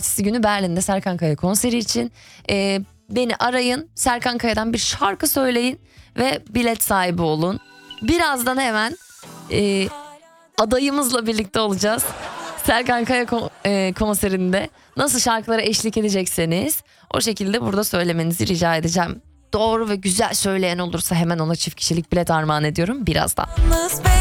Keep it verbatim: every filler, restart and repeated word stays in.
Ertesi günü Berlin'de Serkan Kaya konseri için e, beni arayın. Serkan Kaya'dan bir şarkı söyleyin ve bilet sahibi olun. Birazdan hemen e, adayımızla birlikte olacağız. Serkan Kaya ko- e, konserinde nasıl şarkılara eşlik edecekseniz o şekilde burada söylemenizi rica edeceğim. Doğru ve güzel söyleyen olursa hemen ona çift kişilik bilet armağan ediyorum birazdan.